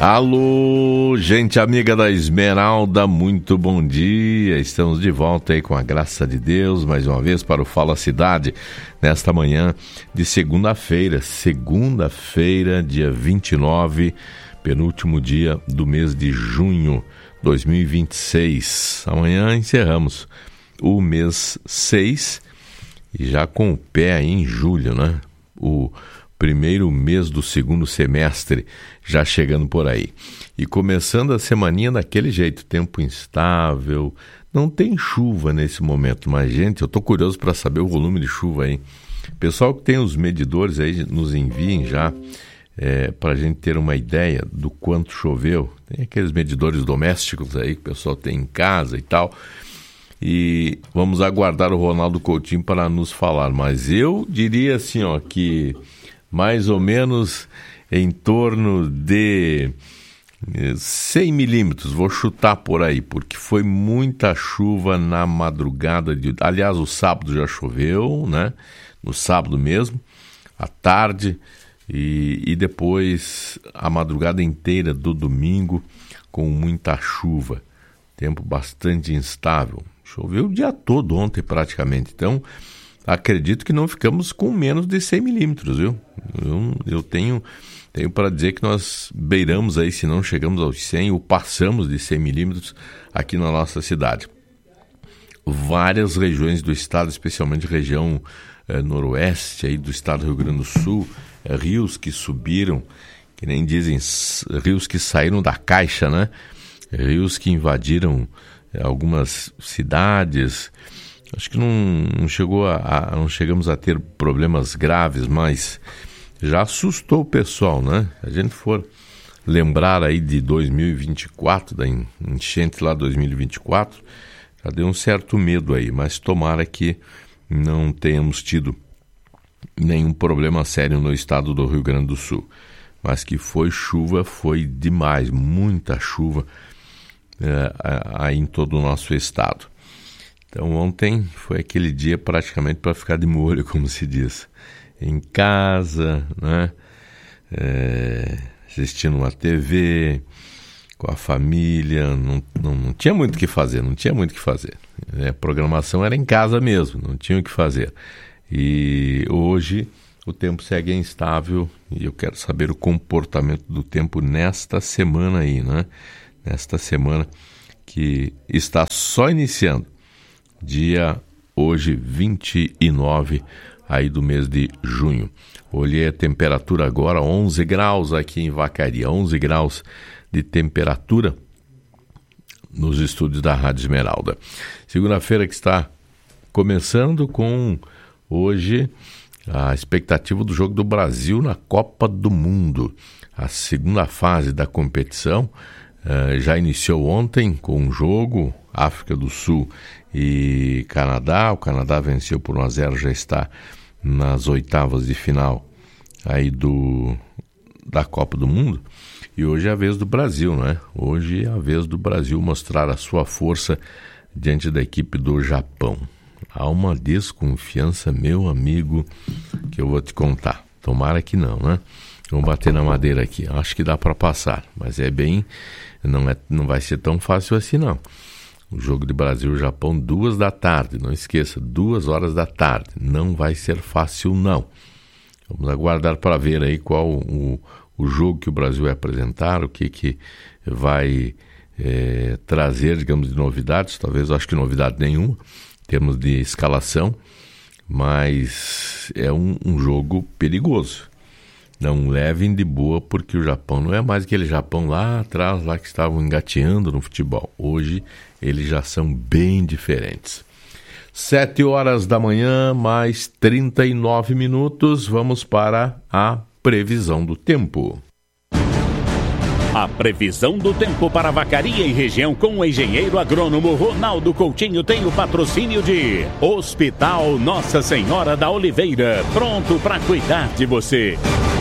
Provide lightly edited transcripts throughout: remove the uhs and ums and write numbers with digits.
Alô, gente amiga da Esmeralda, muito bom dia. Estamos de volta aí com a graça de Deus, mais uma vez para o Fala Cidade, nesta manhã de segunda-feira, dia 29, penúltimo dia do mês de junho 2026. Amanhã encerramos o mês 6 e já com o pé aí em julho, né? O primeiro mês do segundo semestre já chegando por aí. E começando a semaninha daquele jeito, tempo instável, não tem chuva nesse momento, mas gente, eu tô curioso para saber o volume de chuva aí. Pessoal que tem os medidores aí, nos enviem já, para a gente ter uma ideia do quanto choveu. Tem aqueles medidores domésticos aí que o pessoal tem em casa e tal. E vamos aguardar o Ronaldo Coutinho para nos falar, mas eu diria assim, ó, que mais ou menos em torno de 100 milímetros, vou chutar por aí, porque foi muita chuva na madrugada. Aliás, o sábado já choveu, né? No sábado mesmo, à tarde, e depois a madrugada inteira do domingo com muita chuva. Tempo bastante instável. Choveu o dia todo ontem praticamente, então acredito que não ficamos com menos de 100 milímetros, viu? Eu tenho para dizer que nós beiramos aí, se não chegamos aos 100 ou passamos de 100 milímetros aqui na nossa cidade. Várias regiões do estado, especialmente região noroeste aí do estado do Rio Grande do Sul, rios que subiram, que nem dizem, rios que saíram da caixa, né? Rios que invadiram algumas cidades. Acho que não chegamos a ter problemas graves, mas já assustou o pessoal, né? A gente for lembrar aí de 2024, da enchente lá 2024, já deu um certo medo aí, mas tomara que não tenhamos tido nenhum problema sério no estado do Rio Grande do Sul. Mas que foi chuva, foi demais, muita chuva aí em todo o nosso estado. Então ontem foi aquele dia praticamente para ficar de molho, como se diz, em casa, né? Assistindo uma TV, com a família, não tinha muito o que fazer, A programação era em casa mesmo, não tinha o que fazer. E hoje o tempo segue instável e eu quero saber o comportamento do tempo nesta semana aí, né? Nesta semana que está só iniciando. Dia hoje 29 aí do mês de junho. Olhei a temperatura agora, 11 graus aqui em Vacaria, 11 graus de temperatura nos estúdios da Rádio Esmeralda. Segunda-feira que está começando com hoje a expectativa do jogo do Brasil na Copa do Mundo. A segunda fase da competição já iniciou ontem com um jogo, África do Sul e Canadá. O Canadá venceu por 1-0, já está nas oitavas de final aí da Copa do Mundo. E hoje é a vez do Brasil, né? Hoje é a vez do Brasil mostrar a sua força diante da equipe do Japão. Há uma desconfiança, meu amigo, que eu vou te contar. Tomara que não, né? Vamos bater na madeira aqui. Acho que dá para passar, mas não vai ser tão fácil assim, não. O jogo de Brasil e Japão, 14h, não esqueça, 14h. Não vai ser fácil, não. Vamos aguardar para ver aí qual o jogo que o Brasil vai apresentar, o que vai trazer, digamos, de novidades. Talvez, acho que novidade nenhuma, em termos de escalação, mas é um jogo perigoso. Não levem de boa, porque o Japão não é mais aquele Japão lá atrás, lá que estavam engateando no futebol. Hoje eles já são bem diferentes. 7h mais 39 minutos, vamos para a previsão do tempo. A previsão do tempo para Vacaria e região com o engenheiro agrônomo Ronaldo Coutinho tem o patrocínio de Hospital Nossa Senhora da Oliveira, pronto para cuidar de você.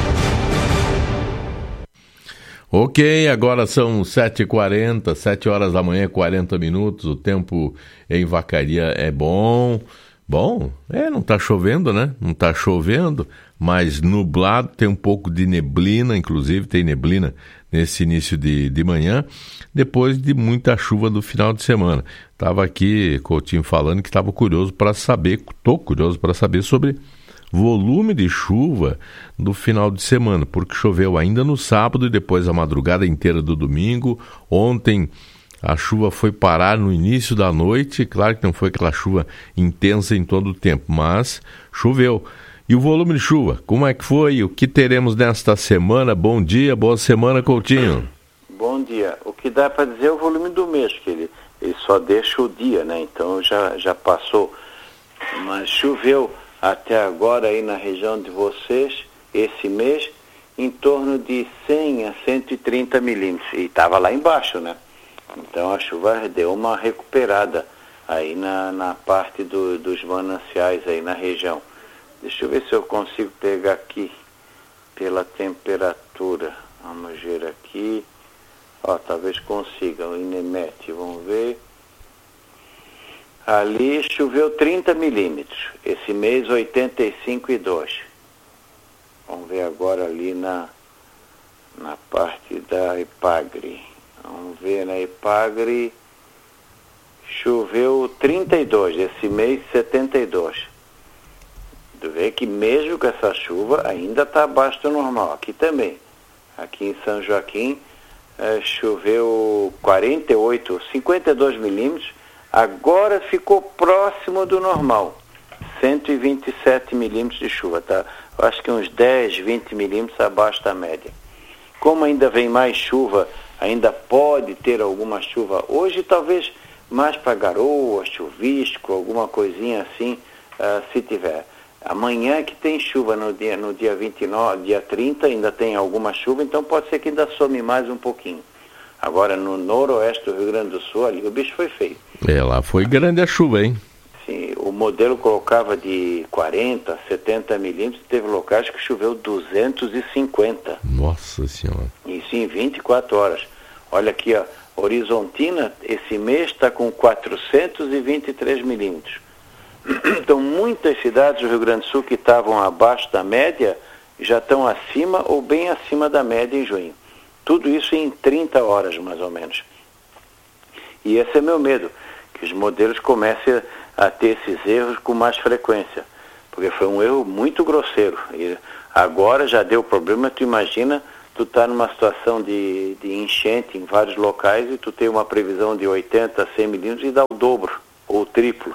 Ok, agora são 7h40, 7h, 40 minutos, o tempo em Vacaria é bom Bom, não está chovendo, né? Não está chovendo, mas nublado, tem um pouco de neblina, inclusive tem neblina nesse início de manhã, depois de muita chuva do final de semana. Estava aqui, Coutinho, falando que estava curioso para saber, estou curioso para saber sobre volume de chuva do final de semana, porque choveu ainda no sábado e depois a madrugada inteira do domingo. Ontem a chuva foi parar no início da noite, claro que não foi aquela chuva intensa em todo o tempo, mas choveu. E o volume de chuva, como é que foi? O que teremos nesta semana? Bom dia, boa semana, Coutinho. Bom dia. O que dá para dizer é o volume do mês, que ele só deixa o dia, né? Então já passou. Mas choveu até agora aí na região de vocês, esse mês, em torno de 100 a 130 milímetros. E estava lá embaixo, né? Então a chuva deu uma recuperada aí na parte dos mananciais aí na região. Deixa eu ver se eu consigo pegar aqui pela temperatura. Vamos ver aqui. Talvez consiga o INEMET, vamos ver. Ali choveu 30 milímetros. Esse mês 85,2. Vamos ver agora ali na parte da Epagre. Vamos ver na Epagre, choveu 32, esse mês 72. Tu vê que mesmo com essa chuva ainda está abaixo do normal. Aqui também. Aqui em São Joaquim choveu 48, 52 milímetros. Agora ficou próximo do normal. 127 milímetros de chuva. Tá? Eu acho que uns 10, 20 milímetros abaixo da média. Como ainda vem mais chuva, ainda pode ter alguma chuva hoje, talvez mais para garoa, chuvisco, alguma coisinha assim, se tiver. Amanhã é que tem chuva, no dia 29, dia 30 ainda tem alguma chuva, então pode ser que ainda some mais um pouquinho. Agora no noroeste do Rio Grande do Sul, ali o bicho foi feio. Lá foi grande a chuva, hein? Sim, o modelo colocava de 40, 70 milímetros, teve locais que choveu 250. Nossa Senhora. Isso em 24 horas. Olha aqui, ó, Horizontina, esse mês está com 423 milímetros. Então, muitas cidades do Rio Grande do Sul que estavam abaixo da média, já estão acima ou bem acima da média em junho. Tudo isso em 30 horas, mais ou menos. E esse é meu medo, que os modelos comecem a ter esses erros com mais frequência, porque foi um erro muito grosseiro. E agora já deu problema, tu imagina, tu tá numa situação de enchente em vários locais e tu tem uma previsão de 80 a 100 milímetros e dá o dobro, ou o triplo.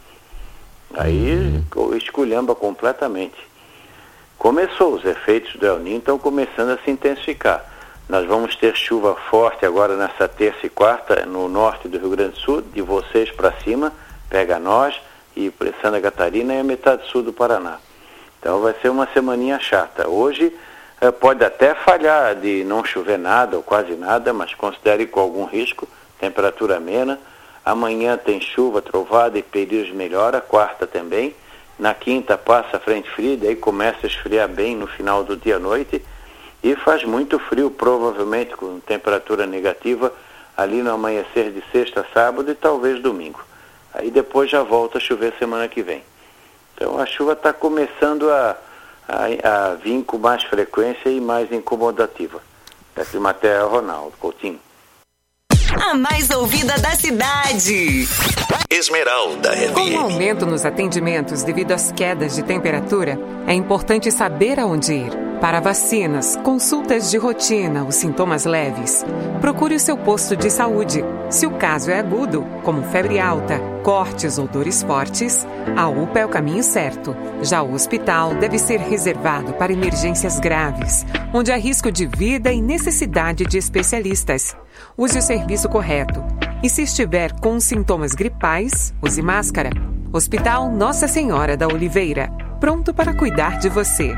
Aí esculhamba completamente. Começou, os efeitos do El Niño estão começando a se intensificar. Nós vamos ter chuva forte agora nessa terça e quarta no norte do Rio Grande do Sul, de vocês para cima, pega nós, e Santa Catarina e a metade sul do Paraná. Então vai ser uma semaninha chata. Hoje pode até falhar de não chover nada ou quase nada, mas considere com algum risco, temperatura amena. Amanhã tem chuva, trovada e períodos melhora, quarta também. Na quinta passa a frente fria, daí começa a esfriar bem no final do dia à noite. E faz muito frio, provavelmente com temperatura negativa, ali no amanhecer de sexta, sábado e talvez domingo. Aí depois já volta a chover semana que vem. Então a chuva está começando a vir com mais frequência e mais incomodativa. Da Climatea, Ronaldo Coutinho. A mais ouvida da cidade. Esmeralda FM. Com o aumento nos atendimentos devido às quedas de temperatura, é importante saber aonde ir. Para vacinas, consultas de rotina ou sintomas leves, procure o seu posto de saúde. Se o caso é agudo, como febre alta, cortes ou dores fortes, a UPA é o caminho certo. Já o hospital deve ser reservado para emergências graves, onde há risco de vida e necessidade de especialistas. Use o serviço correto. E se estiver com sintomas gripais, use máscara. Hospital Nossa Senhora da Oliveira, pronto para cuidar de você.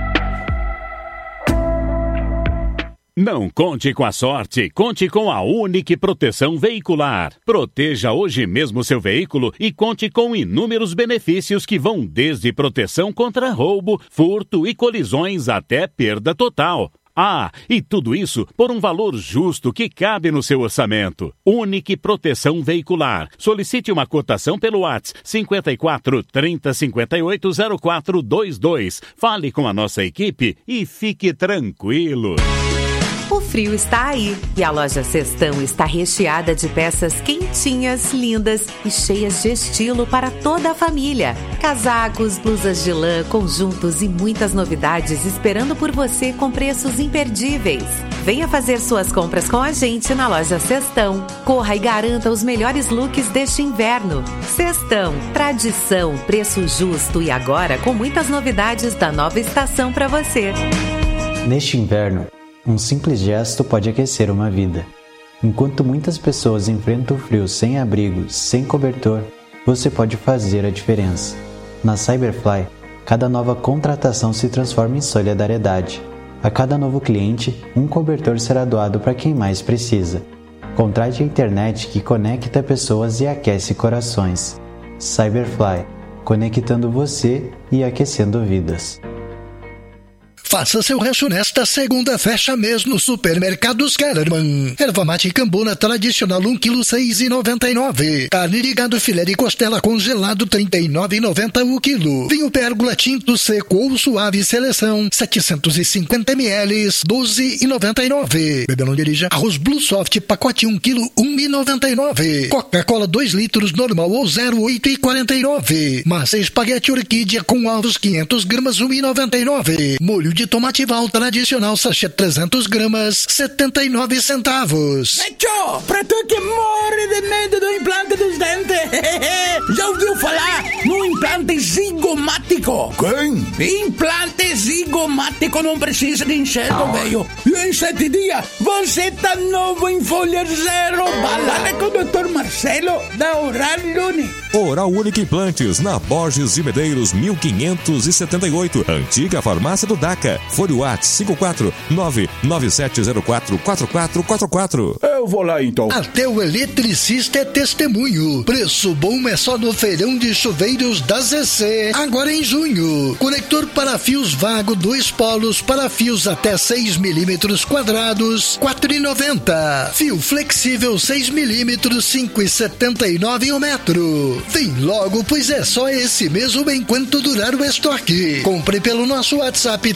Não conte com a sorte, conte com a Unique Proteção Veicular. Proteja hoje mesmo seu veículo e conte com inúmeros benefícios que vão desde proteção contra roubo, furto e colisões até perda total. Ah, e tudo isso por um valor justo que cabe no seu orçamento. Unique Proteção Veicular. Solicite uma cotação pelo WhatsApp 54 30 58 0422. Fale com a nossa equipe e fique tranquilo. O frio está aí e a loja Cestão está recheada de peças quentinhas, lindas e cheias de estilo para toda a família. Casacos, blusas de lã, conjuntos e muitas novidades esperando por você com preços imperdíveis. Venha fazer suas compras com a gente na loja Cestão. Corra e garanta os melhores looks deste inverno. Cestão, tradição, preço justo e agora com muitas novidades da nova estação para você. Neste inverno, um simples gesto pode aquecer uma vida. Enquanto muitas pessoas enfrentam o frio sem abrigo, sem cobertor, você pode fazer a diferença. Na Cyberfly, cada nova contratação se transforma em solidariedade. A cada novo cliente, um cobertor será doado para quem mais precisa. Contrate a internet que conecta pessoas e aquece corações. Cyberfly, conectando você e aquecendo vidas. Faça seu rancho nesta segunda fecha mês no Supermercados Kellerman. Erva mate cambona tradicional 1 kg 6,99. Carne de gado filé de costela congelado 39,90 o quilo. Vinho Pérgola tinto seco ou suave seleção 750 ml 12,99. Bebê não dirija. Arroz Blue Soft pacote 1 kg 1,99. Coca-Cola 2 litros normal ou 0,8,49. Massa espaguete orquídea com ovos 500 gramas 1,99. Molho de tomate val tradicional sachê 300 gramas 79 centavos. Tchô, pra tu que morre de medo do implante dos dentes. Já ouviu falar no implante zigomático? Quem? Implante zigomático não precisa de enxerto, velho. E em 7 dias você tá novo em folha zero. Balada com o Dr. Marcelo da Oral Unique. Oral Unique Implantes, na Borges de Medeiros 1578, antiga farmácia do DACA. Fone WhatsApp 54997044444. Eu vou lá então. Até o eletricista é testemunho. Preço bom é só no feirão de chuveiros da ZC. Agora em junho. Conector para fios vago 2 polos para fios até 6 milímetros quadrados, 4,90. Fio flexível 6 milímetros, 5,79 o metro. Vem logo, pois é só esse mesmo enquanto durar o estoque. Compre pelo nosso WhatsApp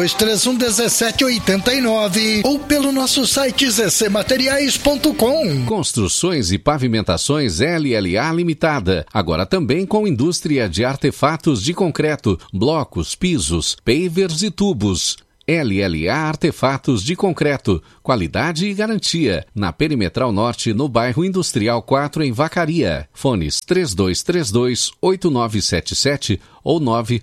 3231-1789 ou pelo nosso site zcmateriais.com. Construções e Pavimentações LLA Limitada. Agora também com indústria de artefatos de concreto, blocos, pisos, pavers e tubos. LLA Artefatos de Concreto, qualidade e garantia. Na Perimetral Norte, no bairro Industrial 4, em Vacaria. Fones 3232-8977 ou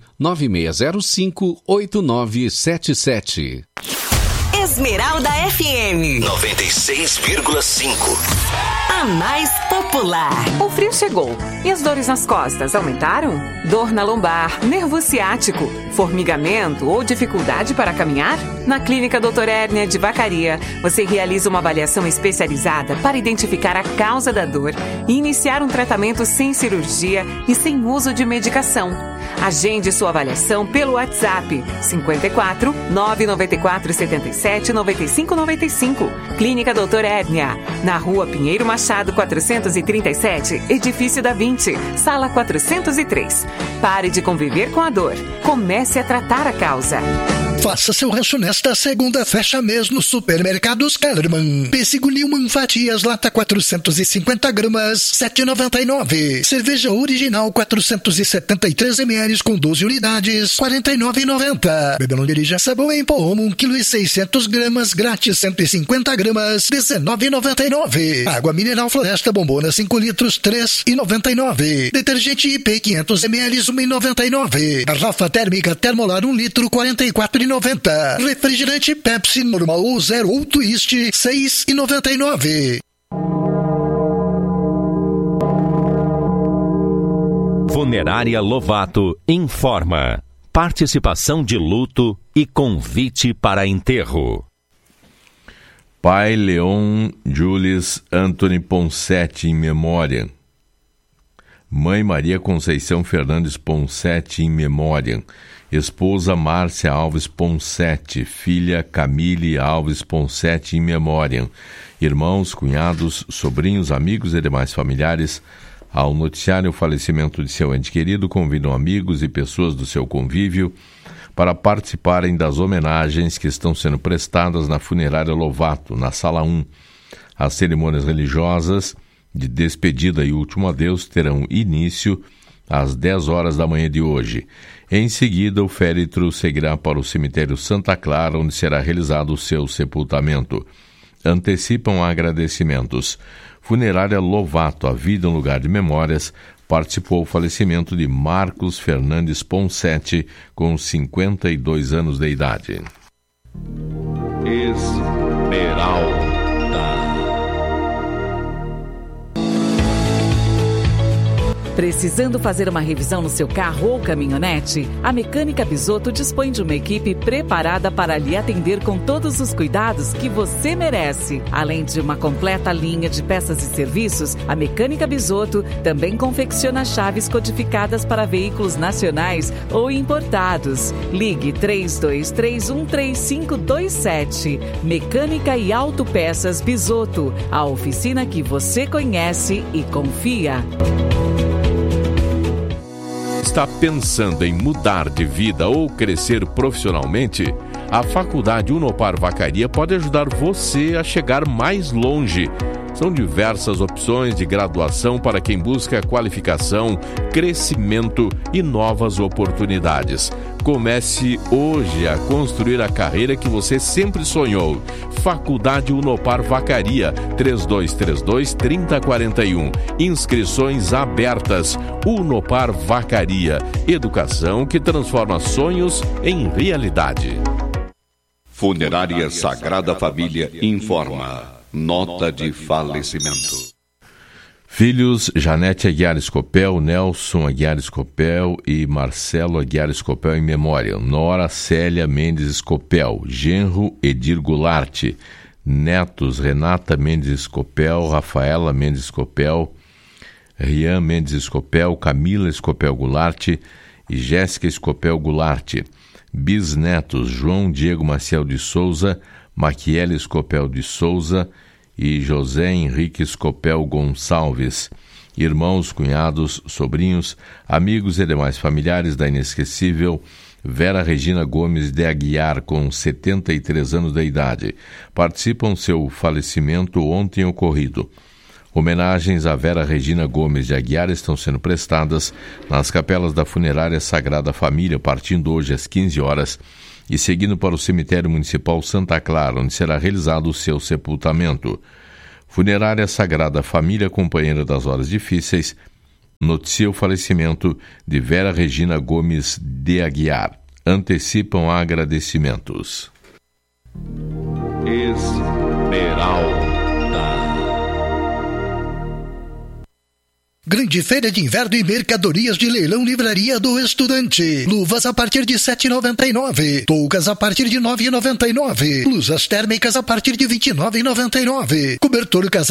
99605-8977. Esmeralda FM 96,5. A mais popular. O frio chegou e as dores nas costas aumentaram? Dor na lombar, nervo ciático, formigamento ou dificuldade para caminhar? Na Clínica Doutor Hérnia de Vacaria, você realiza uma avaliação especializada para identificar a causa da dor e iniciar um tratamento sem cirurgia e sem uso de medicação. Agende sua avaliação pelo WhatsApp 54 994 77 95 95. Clínica Doutor Hérnia, na Rua Pinheiro Machado 437, Edifício da 20, Sala 403. Pare de conviver com a dor. Comece a tratar a causa. Faça seu rancho nesta segunda fecha mês no Supermercados Kellerman. Pêssego Newman fatias lata 450 gramas 7,99. Cerveja original 473 ml com 12 unidades 49,90. Bebê não dirija. Sabão em pó 1 kg e 600 gramas grátis 150 gramas 19,99. Água mineral Floresta Bombona 5 litros 3,99. Detergente IP 500 ml 1,99. Garrafa térmica Termolar 1 litro 44,90. Refrigerante Pepsi normal ou zero ou twist 6,99. Funerária Lovato informa. Participação de luto e convite para enterro. Pai Leon Julius Anthony Ponsetti em memória. Mãe Maria Conceição Fernandes Ponsetti, in memoriam. Esposa Márcia Alves Ponsetti, filha Camille Alves Ponsetti, in memoriam. Irmãos, cunhados, sobrinhos, amigos e demais familiares. Ao noticiarem o falecimento de seu ente querido, convidam amigos e pessoas do seu convívio para participarem das homenagens que estão sendo prestadas na Funerária Lovato, na Sala 1. As cerimônias religiosas de despedida e último adeus terão início às 10 horas da manhã de hoje. Em seguida, o féretro seguirá para o cemitério Santa Clara, onde será realizado o seu sepultamento. Antecipam agradecimentos. Funerária Lovato, a vida um lugar de memórias, participou o falecimento de Marcos Fernandes Ponsetti, com 52 anos de idade. Esmeralda. Precisando fazer uma revisão no seu carro ou caminhonete? A Mecânica Bisotto dispõe de uma equipe preparada para lhe atender com todos os cuidados que você merece. Além de uma completa linha de peças e serviços, a Mecânica Bisotto também confecciona chaves codificadas para veículos nacionais ou importados. Ligue 32313527. Mecânica e Autopeças Bisotto, a oficina que você conhece e confia. Está pensando em mudar de vida ou crescer profissionalmente? A Faculdade Unopar Vacaria pode ajudar você a chegar mais longe. São diversas opções de graduação para quem busca qualificação, crescimento e novas oportunidades. Comece hoje a construir a carreira que você sempre sonhou. Faculdade Unopar Vacaria, 3232-3041. Inscrições abertas. Unopar Vacaria. Educação que transforma sonhos em realidade. Funerária Sagrada Família informa. Nota de falecimento. Filhos Janete Aguiar Escopel, Nelson Aguiar Escopel e Marcelo Aguiar Escopel, em memória. Nora Célia Mendes Escopel. Genro Edir Goulart. Netos Renata Mendes Escopel, Rafaela Mendes Escopel, Rian Mendes Escopel, Camila Escopel Goulart e Jéssica Escopel Goulart. Bisnetos João Diego Maciel de Souza, Maquiele Escopel de Souza e José Henrique Escopel Gonçalves. Irmãos, cunhados, sobrinhos, amigos e demais familiares da inesquecível Vera Regina Gomes de Aguiar, com 73 anos de idade. Participam seu falecimento ontem ocorrido. Homenagens a Vera Regina Gomes de Aguiar estão sendo prestadas nas capelas da Funerária Sagrada Família, partindo hoje às 15 horas e seguindo para o Cemitério Municipal Santa Clara, onde será realizado o seu sepultamento. Funerária Sagrada Família, companheira das horas difíceis, noticia o falecimento de Vera Regina Gomes de Aguiar. Antecipam agradecimentos. Esmeralda. Grande Feira de Inverno e Mercadorias de Leilão Livraria do Estudante. Luvas a partir de R$ 7,99. Toucas a partir de R$ 9,99. Blusas térmicas a partir de R$ 29,99. Cobertor casal